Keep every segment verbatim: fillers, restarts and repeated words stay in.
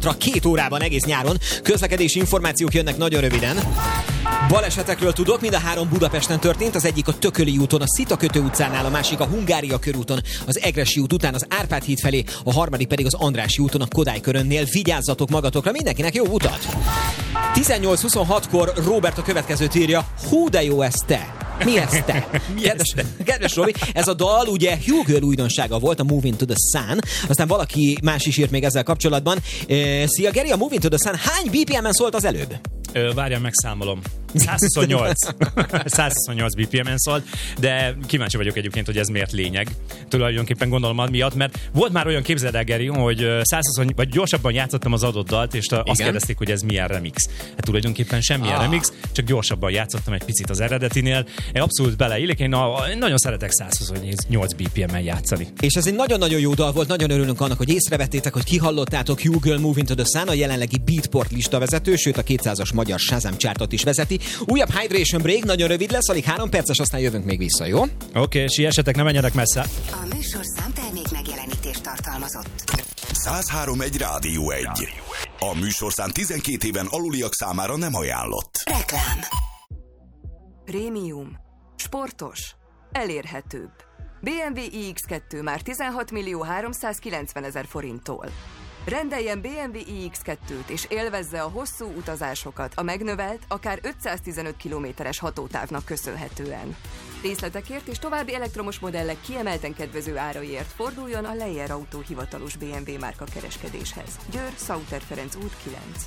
két órában egész nyáron. Közlekedési információk jönnek nagyon röviden. Balesetekről tudok, mind a három Budapesten történt, az egyik a Tököli úton, a Szitakötő utcánál, a másik a Hungária körúton, az Egressy út után az Árpád híd felé, a harmadik pedig az Andrássy úton, a Kodály körönnél. Vigyázzatok magatokra, mindenkinek jó utat! tizennyolc huszonhatkor Robert a következőt írja, hú de jó ez te! Mi ez te? Kedves, kedves Robi, ez a dal ugye Hugh Girl újdonsága volt, a Moving to the Sun, aztán valaki más is írt még ezzel kapcsolatban. Szia Geri, a Moving to the Sun hány bé pé em-en szólt az előbb? Ö, várjál, megszámolom. százhuszonnyolc. százhuszonnyolc bé pé em-en szólt, de kíváncsi vagyok egyébként, hogy ez miért lényeg. Tulajdonképpen gondolom miatt, mert volt már olyan, képzeld el, Geri, hogy százhúsz vagy gyorsabban játszottam az adott dalt, és azt Igen? kérdezték, hogy ez milyen remix. Hát tulajdonképpen semmilyen ah. remix, csak gyorsabban játszottam egy picit az eredetinél. Én abszolút beleillek, én, a, én nagyon szeretek százhuszonnyolc bé pé em-en játszani. És ez egy nagyon-nagyon jó dal volt, nagyon örülünk annak, hogy észrevettétek, hogy kihallottátok. Hugh Girl Moving to the Sun, a jelenlegi Beatport listavezető, sőt a kétszázas magyar Shazam chartot is vezeti. Újabb Hydration Break, nagyon rövid lesz, alig három perces, aztán jövünk még vissza, jó? Oké, okay, siessetek, ne menjenek messze. A műsor számtermék megjelenítést tartalmazott. száz három egy Rádió egy. A műsorszám tizenkét éven aluliak számára nem ajánlott. Reklám. Prémium. Sportos. Elérhetőbb. bé em vé i iksz kettő már tizenhat millió háromszázkilencven ezer forinttól. Rendeljen bé em vé i iksz kettőt és élvezze a hosszú utazásokat a megnövelt, akár ötszáztizenöt kilométeres hatótávnak köszönhetően. Részletekért és további elektromos modellek kiemelten kedvező áraiért forduljon a Leyer Autó hivatalos bé em vé márka kereskedéshez. Győr, Sauter Ferenc út kilenc.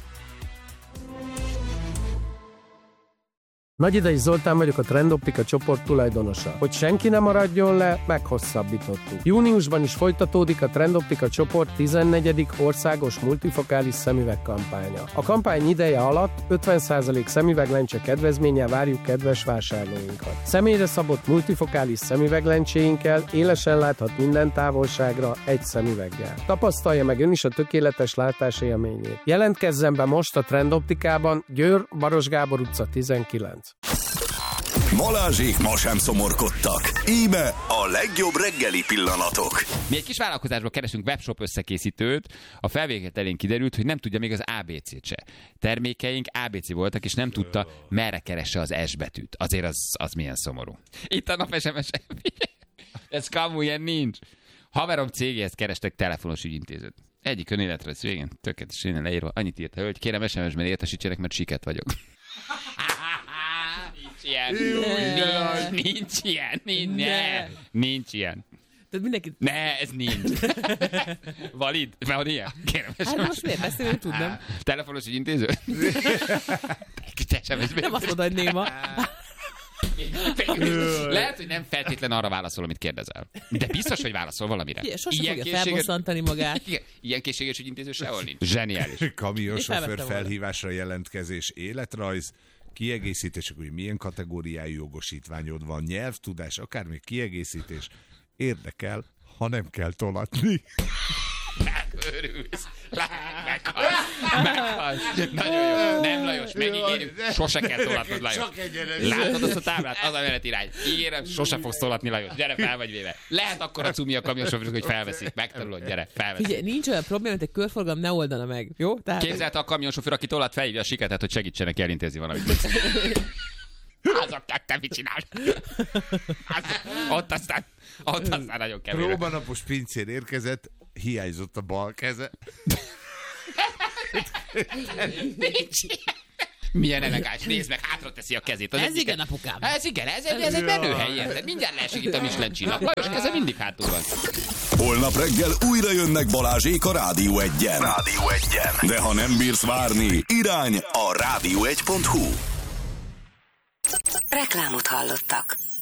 Nagyidei Zoltán vagyok, a Trendoptika csoport tulajdonosa. Hogy senki ne maradjon le, meghosszabbítottuk. Júniusban is folytatódik a Trendoptika csoport tizennegyedik országos multifokális szemüveg kampánya. A kampány ideje alatt ötven százalék szemüveglencse kedvezménnyel várjuk kedves vásárlóinkat. Személyre szabott multifokális szemüveglencséinkkel élesen láthat minden távolságra egy szemüveggel. Tapasztalja meg ön is a tökéletes látás élményét. Jelentkezzen be most a Trendoptikában, Győr, Baros Gábor utca tizenkilenc. Balázsék ma sem szomorkodtak. Íme a legjobb reggeli pillanatok. Mi egy kis vállalkozásból keresünk webshop összekészítőt, a felvételén kiderült, hogy nem tudja még az á bé cét se. Termékeink á bé cé voltak, és nem tudta, merre keresse az S betűt. Azért az, az milyen szomorú. Itt a nap es em es. Ez kamu, ilyen nincs. Haverom cégéhez kerestek telefonos ügyintézőt. Egyik önéletrajz végén, tökéletes innen leírva, annyit írt, hölgy, kérem es em es-ben értesítsenek, mert siket vagyok. Ilyen. Nincs, nincs ilyen, nincs, ne. nincs ilyen. Tehát mindenki... Ne, ez nincs. Valid? Van ilyen? Kérem, hát most miért beszélni, tudnám. Telefonos ügyintéző? Nem azt mondod, hogy néma. Lehet, hogy nem feltétlen arra válaszol, amit kérdezel. De biztos, hogy válaszol valamire. Igen, sose ilyen fogja készséges... felbosszantani magát. Igen, ilyen készséges ügyintéző sehol nincs. Zseniális. Kamionsofőr felhívásra jelentkezés, életrajz, kiegészítések, hogy milyen kategóriájú jogosítványod van, nyelvtudás, akár még kiegészítés. Érdekel, ha nem kell tolatni. Megörülsz. Meghalsz. Meghalsz. Nagyon jó. Nem, Lajos, megígérjük. Sose kell tolatnod, Lajos. Látod azt a táblát? Az a menetirány. Ígérem, sose fogsz tolatni, Lajos. Gyere, fel vagy véve. Lehet akkor a cumi a kamionsofőrök, hogy felveszik. Megtanulod, gyere, felveszik. Figyelj, nincs olyan probléma, hogy egy körforgalom ne oldana meg. Jó? Tehát... Képzeld, a kamionsofőr, aki tolat, felhívja a siketet, hogy segítsenek elintézni valamit. Azok, te mit csinál? Ott aztán, ott aztán nagyon kevés. Próbanapos pincér érkezett, hiányzott a bal keze. Milyen elegáns, nézd meg, hátra teszi a kezét. Az ez igen, apukám. Ez igen, ez, ez egy menőhely, érted? Mindjárt lesegít a Michelin csillag. Lajos keze mindig hátul van. Holnap reggel újra jönnek Balázsék a Rádió egyen. Rádió egyen. De ha nem bírsz várni, irány a rádió egy pont hu. Reklámot hallottak.